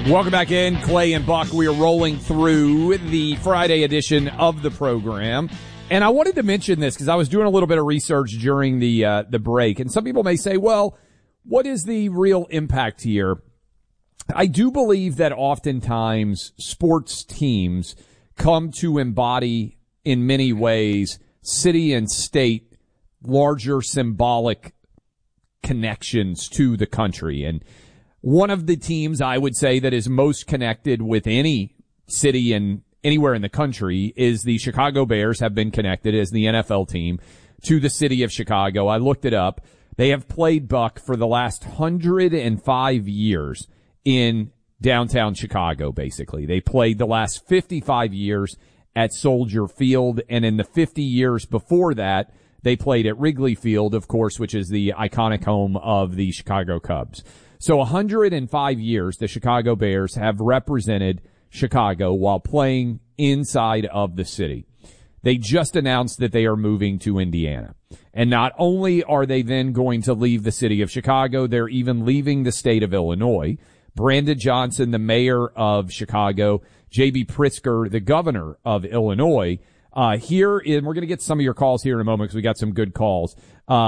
Welcome back in, Clay and Buck. We are rolling through the Friday edition of the program. And I wanted to mention this because I was doing a little bit of research during the break. And some people may say, well, what is the real impact here? I do believe that oftentimes sports teams come to embody, in many ways, city and state, larger symbolic connections to the country. And one of the teams I would say that is most connected with any city and anywhere in the country is the Chicago Bears have been connected as the NFL team to the city of Chicago. I looked it up. They have played, Buck, for the last 105 years in downtown Chicago, basically. They played the last 55 years at Soldier Field, and in the 50 years before that, they played at Wrigley Field, of course, which is the iconic home of the Chicago Cubs. So 105 years, the Chicago Bears have represented Chicago while playing inside of the city. They just announced that they are moving to Indiana. And not only are they then going to leave the city of Chicago, they're even leaving the state of Illinois. Brandon Johnson, the mayor of Chicago, J.B. Pritzker, the governor of Illinois, and we're going to get some of your calls here in a moment because we got some good calls.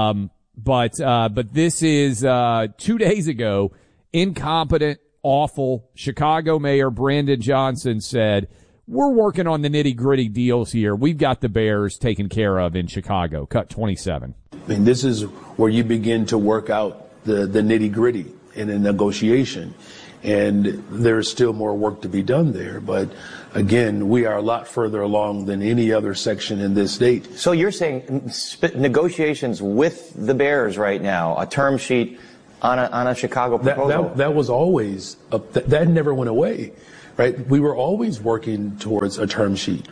But this is 2 days ago, incompetent, awful Chicago Mayor Brandon Johnson said, we're working on the nitty-gritty deals here. We've got the Bears taken care of in Chicago. Cut 27. I mean, this is where you begin to work out the nitty-gritty in a negotiation. And there's still more work to be done there. But again, we are a lot further along than any other section in this state. So you're saying negotiations with the Bears right now, a term sheet on a Chicago proposal? That was always, that never went away, right? We were always working towards a term sheet.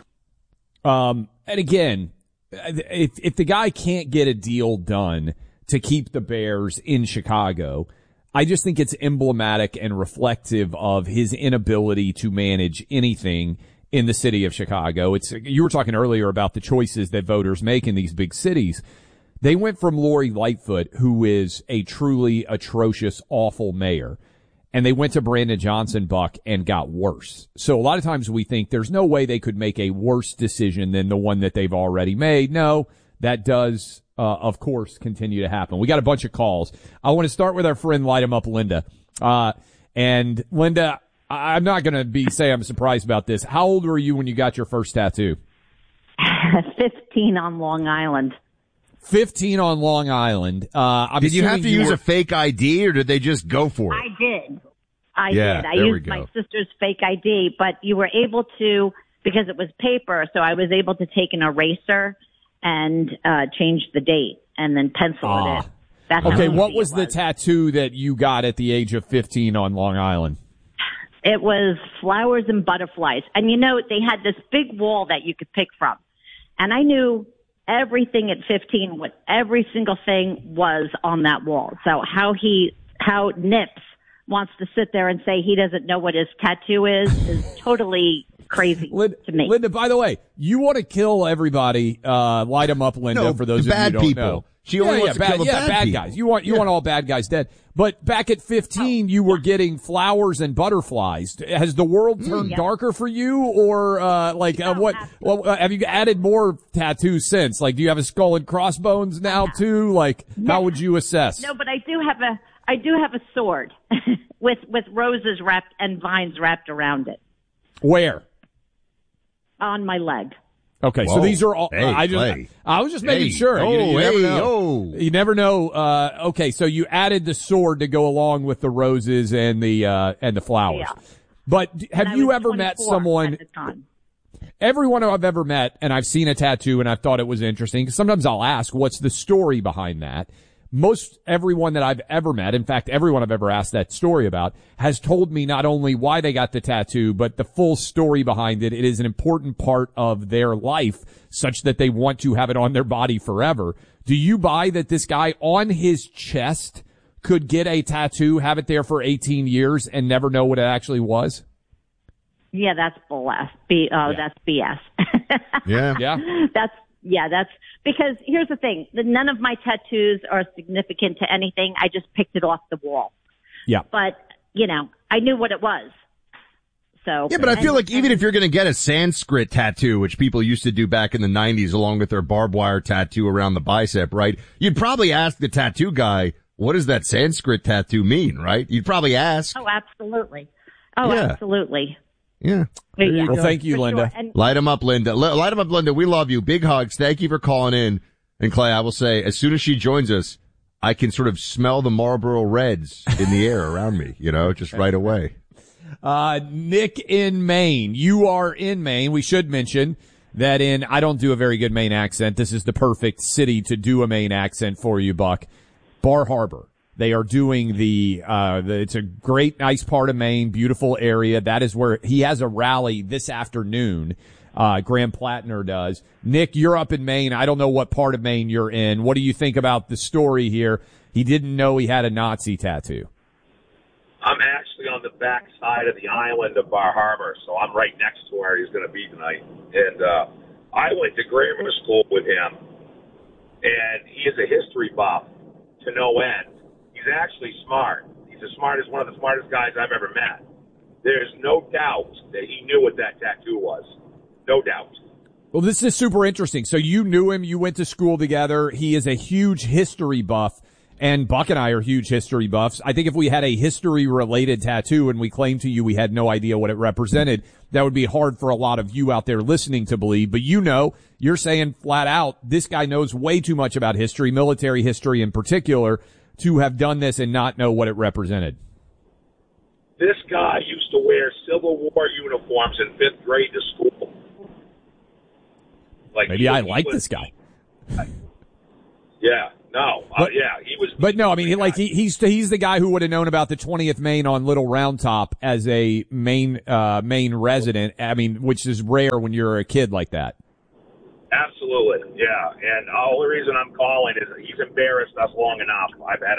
And again, if the guy can't get a deal done to keep the Bears in Chicago, I just think it's emblematic and reflective of his inability to manage anything in the city of Chicago. You were talking earlier about the choices that voters make in these big cities. They went from Lori Lightfoot, who is a truly atrocious, awful mayor, and they went to Brandon Johnson, Buck, and got worse. So a lot of times we think there's no way they could make a worse decision than the one that they've already made. No, that does of course, continue to happen. We got a bunch of calls. I want to start with our friend Light 'em Up, Linda. And Linda, I'm not going to say I'm surprised about this. How old were you when you got your first tattoo? 15 on Long Island. 15 on Long Island. Did you have to use a fake ID or did they just go for it? I did. I used my sister's fake ID, but you were able to, because it was paper, so I was able to take an eraser and change the date and then pencil it in. That's okay, what was the tattoo that you got at the age of 15 on Long Island? It was flowers and butterflies. And they had this big wall that you could pick from. And I knew everything at 15, what every single thing was on that wall. So how Nips wants to sit there and say he doesn't know what his tattoo is totally crazy to me. Linda, by the way, you want to kill everybody, light them up, Linda, for those of you who don't know. She only wants to kill the bad guys. You want all bad guys dead. But back at 15, you were getting flowers and butterflies. Has the world turned darker for you, or what? Well, have you added more tattoos since? Like, do you have a skull and crossbones now too? Like, how would you assess? No, but I do have a sword with roses wrapped and vines wrapped around it. Where? On my leg. Okay, Whoa. so these are all. Hey, I was just making sure. You never know. You never know. Okay, so you added the sword to go along with the roses and the flowers. Yeah. But have you ever met someone? Everyone I've ever met, and I've seen a tattoo, and I've thought it was interesting. Sometimes I'll ask, "What's the story behind that?" Most everyone that I've ever met, in fact, everyone I've ever asked that story about, has told me not only why they got the tattoo, but the full story behind it. It is an important part of their life, such that they want to have it on their body forever. Do you buy that this guy on his chest could get a tattoo, have it there for 18 years, and never know what it actually was? Yeah, that's BS. That's BS. Yeah. That's because here's the thing. None of my tattoos are significant to anything. I just picked it off the wall. Yeah. But, I knew what it was. So yeah, but I feel like even if you're going to get a Sanskrit tattoo, which people used to do back in the 90s along with their barbed wire tattoo around the bicep, right? You'd probably ask the tattoo guy, what does that Sanskrit tattoo mean, right? You'd probably ask. Oh, absolutely. Oh, yeah. Absolutely. Yeah. Well, thank you, Linda. Sure. Light 'em up, Linda. Light 'em up, Linda. We love you. Big hugs. Thank you for calling in. And Clay, I will say, as soon as she joins us, I can sort of smell the Marlboro Reds in the air around me, just right away. Nick in Maine. You are in Maine. We should mention that I don't do a very good Maine accent. This is the perfect city to do a Maine accent for you, Buck. Bar Harbor. They are doing it's a great, nice part of Maine, beautiful area. That is where he has a rally this afternoon. Graham Plattner does. Nick, you're up in Maine. I don't know what part of Maine you're in. What do you think about the story here? He didn't know he had a Nazi tattoo. I'm actually on the back side of the island of Bar Harbor, so I'm right next to where he's going to be tonight. And I went to grammar school with him, and he is a history buff to no end. He's actually smart. He's one of the smartest guys I've ever met. There's no doubt that he knew what that tattoo was. No doubt. Well, this is super interesting. So you knew him. You went to school together. He is a huge history buff, and Buck and I are huge history buffs. I think if we had a history-related tattoo and we claimed to you we had no idea what it represented, that would be hard for a lot of you out there listening to believe. But you're saying flat out, this guy knows way too much about history, military history in particular, to have done this and not know what it represented. This guy used to wear Civil War uniforms in 5th grade to school. Maybe I like this guy. Yeah, no, he was. But no, I mean, he's the guy who would have known about the 20th Maine on Little Round Top as a Maine resident. I mean, which is rare when you're a kid like that. Absolutely, yeah. And the only reason I'm calling is he's embarrassed us long enough. I've had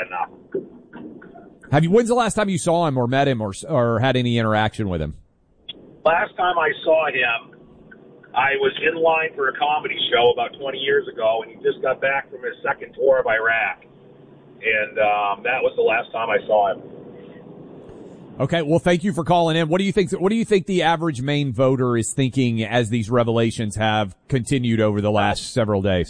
enough. When's the last time you saw him or met him or had any interaction with him? Last time I saw him, I was in line for a comedy show about 20 years ago, and he just got back from his second tour of Iraq. And that was the last time I saw him. Okay, well, thank you for calling in. What do you think the average Maine voter is thinking as these revelations have continued over the last several days?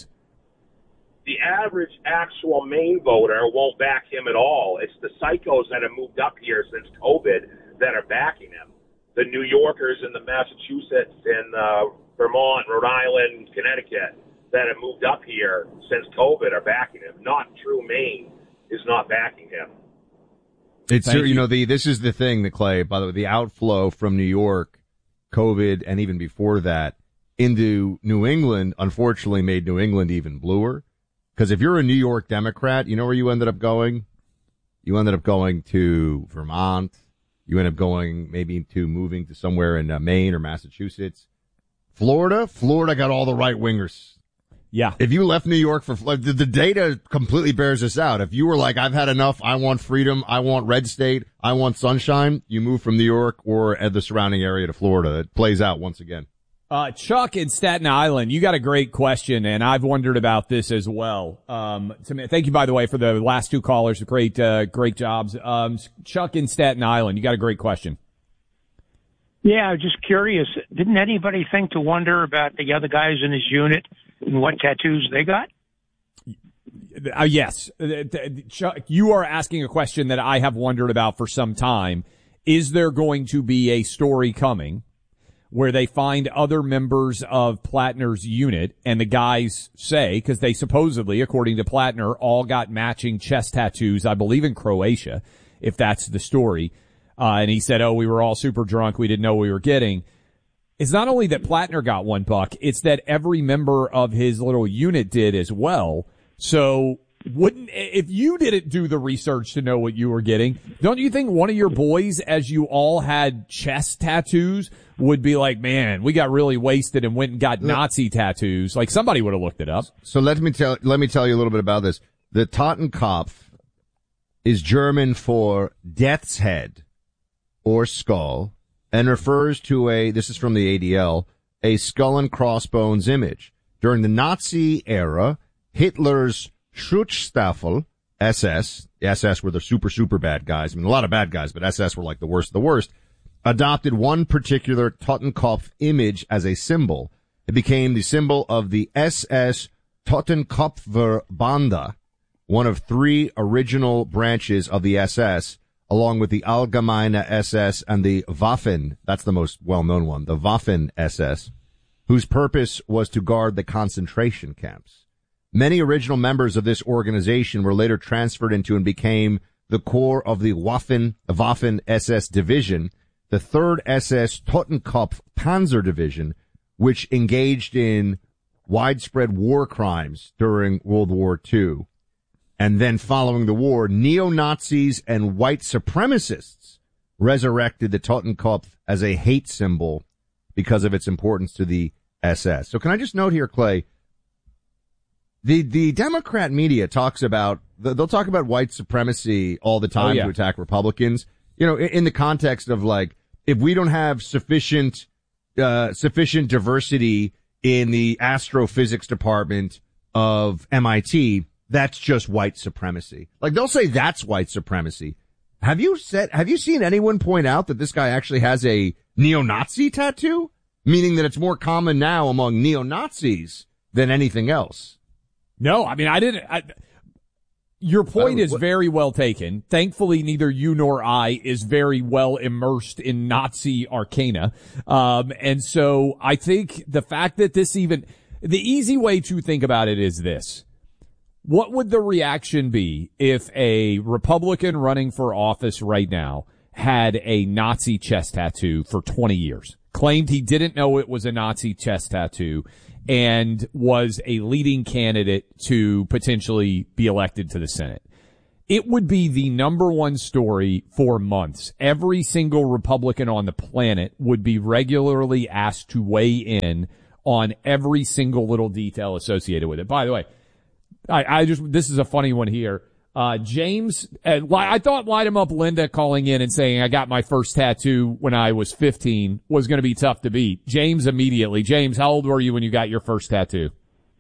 The average actual Maine voter won't back him at all. It's the psychos that have moved up here since COVID that are backing him. The New Yorkers and the Massachusetts and Vermont, Rhode Island, Connecticut that have moved up here since COVID are backing him. Not true Maine is not backing him. This is the thing that Clay, by the way, the outflow from New York, COVID, and even before that into New England, unfortunately made New England even bluer. Because if you're a New York Democrat, you know where you ended up going? You ended up going to Vermont. You end up moving to somewhere in Maine or Massachusetts. Florida got all the right wingers. Yeah. If you left New York the data completely bears this out. If you were like, I've had enough, I want freedom, I want red state, I want sunshine, you move from New York or the surrounding area to Florida. It plays out once again. Chuck in Staten Island, you got a great question, and I've wondered about this as well. Thank you, by the way, for the last two callers. Great jobs. Chuck in Staten Island, you got a great question. Yeah, I was just curious. Didn't anybody think to wonder about the other guys in his unit and what tattoos they got? Yes. Chuck, you are asking a question that I have wondered about for some time. Is there going to be a story coming where they find other members of Plattner's unit and the guys say, because they supposedly, according to Plattner, all got matching chest tattoos, I believe in Croatia, if that's the story. And he said, we were all super drunk. We didn't know what we were getting. It's not only that Plattner got one, Buck, it's that every member of his little unit did as well. So if you didn't do the research to know what you were getting, don't you think one of your boys, as you all had chest tattoos, would be like, man, we got really wasted and went and got Nazi tattoos? Like somebody would have looked it up. So let me tell you a little bit about this. The Totenkopf is German for death's head or skull, and refers to this is from the ADL, a skull and crossbones image. During the Nazi era, Hitler's Schutzstaffel, SS were the super, super bad guys. I mean, a lot of bad guys, but SS were like the worst of the worst, adopted one particular Totenkopf image as a symbol. It became the symbol of the SS Totenkopfverbände, one of three original branches of the SS, along with the Allgemeine SS and the Waffen, that's the most well-known one, the Waffen-SS, whose purpose was to guard the concentration camps. Many original members of this organization were later transferred into and became the core of the Waffen-SS Division, the 3rd SS Totenkopf Panzer Division, which engaged in widespread war crimes during World War II. And then following the war, neo-Nazis and white supremacists resurrected the Totenkopf as a hate symbol because of its importance to the SS. So can I just note here, Clay, the Democrat media talks about, they'll talk about white supremacy all the time to attack Republicans, in the context of like, if we don't have sufficient diversity in the astrophysics department of MIT, that's just white supremacy. Like they'll say that's white supremacy. Have you seen anyone point out that this guy actually has a neo-Nazi tattoo? Meaning that it's more common now among neo-Nazis than anything else. No, I mean, your point is very well taken. Thankfully, neither you nor I is very well immersed in Nazi arcana. And so I think the fact that the easy way to think about it is this. What would the reaction be if a Republican running for office right now had a Nazi chest tattoo for 20 years, claimed he didn't know it was a Nazi chest tattoo, and was a leading candidate to potentially be elected to the Senate? It would be the number one story for months. Every single Republican on the planet would be regularly asked to weigh in on every single little detail associated with it. By the way, this is a funny one here. James, I thought Light 'em Up Linda calling in and saying I got my first tattoo when I was 15 was going to be tough to beat. James immediately. James, how old were you when you got your first tattoo?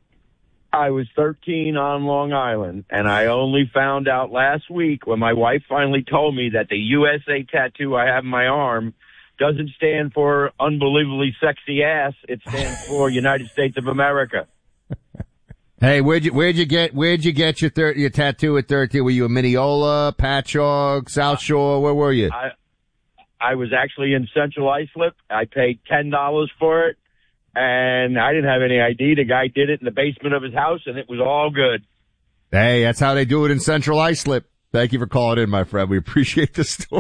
I was 13 on Long Island, and I only found out last week when my wife finally told me that the USA tattoo I have in my arm doesn't stand for unbelievably sexy ass. It stands for United States of America. Hey, where'd you get your tattoo at 13? Were you in Mineola, Patchogue, South Shore? Where were you? I was actually in Central Islip. I paid $10 for it, and I didn't have any ID. The guy did it in the basement of his house, and it was all good. Hey, that's how they do it in Central Islip. Thank you for calling in, my friend. We appreciate the story.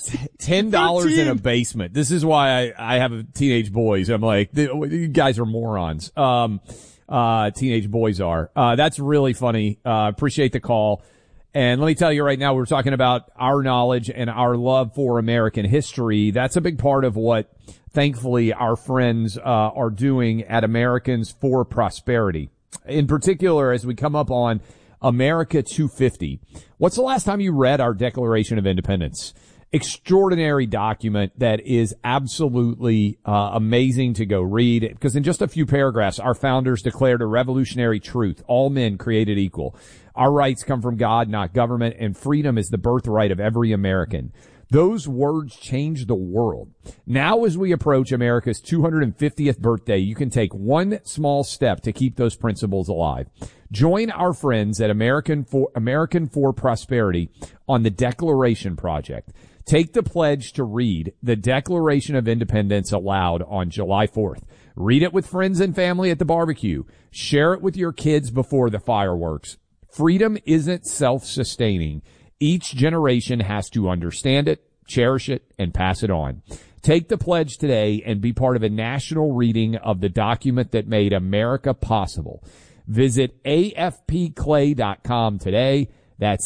$10 in a basement. This is why I have teenage boys. I'm like, you guys are morons. Teenage boys are. That's really funny. Appreciate the call. And let me tell you right now, we're talking about our knowledge and our love for American history. That's a big part of what, thankfully, our friends are doing at Americans for Prosperity. In particular, as we come up on America 250. What's the last time you read our Declaration of Independence? Extraordinary document that is absolutely amazing to go read, because in just a few paragraphs, our founders declared a revolutionary truth: all men created equal. Our rights come from God, not government, and freedom is the birthright of every American. Those words changed the world. Now, as we approach America's 250th birthday, you can take one small step to keep those principles alive. Join our friends at American for Prosperity on the Declaration Project. Take the pledge to read the Declaration of Independence aloud on July 4th. Read it with friends and family at the barbecue. Share it with your kids before the fireworks. Freedom isn't self-sustaining. Each generation has to understand it, cherish it, and pass it on. Take the pledge today and be part of a national reading of the document that made America possible. Visit afpclay.com today. That's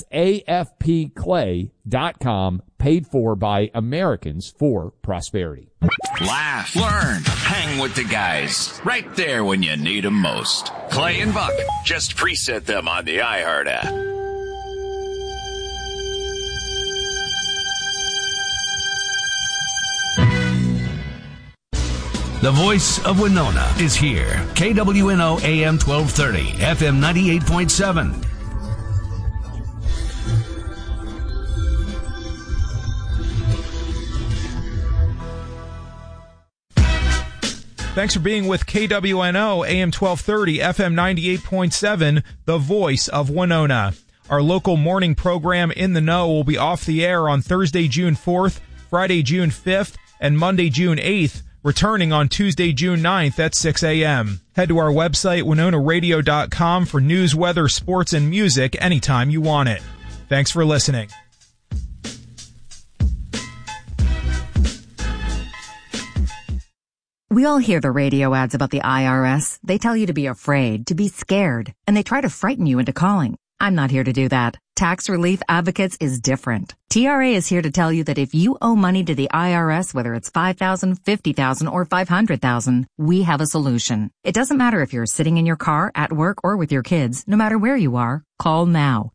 afpclay.com, paid for by Americans for Prosperity. Laugh, learn, hang with the guys. Right there when you need them most. Clay and Buck. Just preset them on the iHeart app. The voice of Winona is here. KWNO AM 1230, FM 98.7. Thanks for being with KWNO, AM 1230, FM 98.7, the voice of Winona. Our local morning program In the Know will be off the air on Thursday, June 4th, Friday, June 5th, and Monday, June 8th, returning on Tuesday, June 9th at 6 a.m. Head to our website, WinonaRadio.com, for news, weather, sports, and music anytime you want it. Thanks for listening. We all hear the radio ads about the IRS. They tell you to be afraid, to be scared, and they try to frighten you into calling. I'm not here to do that. Tax Relief Advocates is different. TRA is here to tell you that if you owe money to the IRS, whether it's $5,000, $50,000, or $500,000, we have a solution. It doesn't matter if you're sitting in your car, at work, or with your kids. No matter where you are, call now.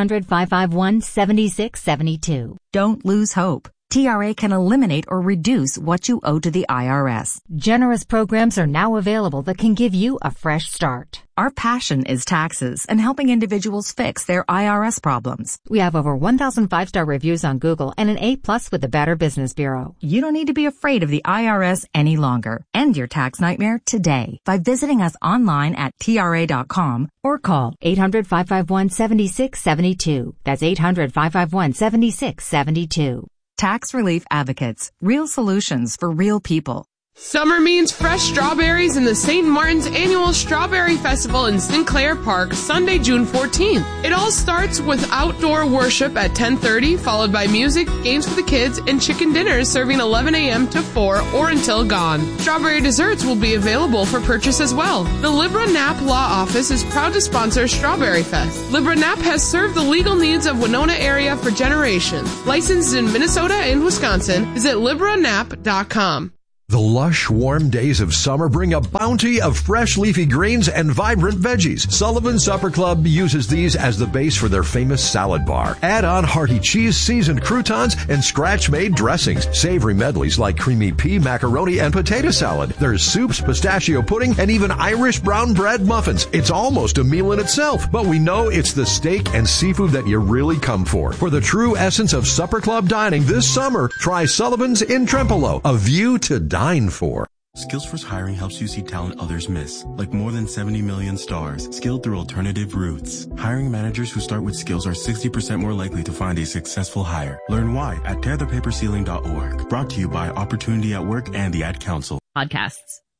800-551-7672. Don't lose hope. TRA can eliminate or reduce what you owe to the IRS. Generous programs are now available that can give you a fresh start. Our passion is taxes and helping individuals fix their IRS problems. We have over 1,000 5-star reviews on Google and an A+ with the Better Business Bureau. You don't need to be afraid of the IRS any longer. End your tax nightmare today by visiting us online at TRA.com or call 800-551-7672. That's 800-551-7672. Tax Relief Advocates. Real solutions for real people. Summer means fresh strawberries in the St. Martin's Annual Strawberry Festival in Sinclair Park, Sunday, June 14th. It all starts with outdoor worship at 10:30, followed by music, games for the kids, and chicken dinners serving 11 a.m. to 4 or until gone. Strawberry desserts will be available for purchase as well. The Libra Knapp Law Office is proud to sponsor Strawberry Fest. Libra Knapp has served the legal needs of Winona area for generations. Licensed in Minnesota and Wisconsin. Visit LibraKnapp.com. The lush, warm days of summer bring a bounty of fresh leafy greens and vibrant veggies. Sullivan Supper Club uses these as the base for their famous salad bar. Add on hearty cheese, seasoned croutons, and scratch-made dressings. Savory medleys like creamy pea, macaroni, and potato salad. There's soups, pistachio pudding, and even Irish brown bread muffins. It's almost a meal in itself, but we know it's the steak and seafood that you really come for. For the true essence of Supper Club dining this summer, try Sullivan's in Trempealeau, a view to dine for. Skillsforce Hiring helps you see talent others miss, like more than 70 million stars, skilled through alternative routes. Hiring managers who start with skills are 60% more likely to find a successful hire. Learn why at tearthepaperceiling.org. Brought to you by Opportunity at Work and the Ad Council. Podcasts.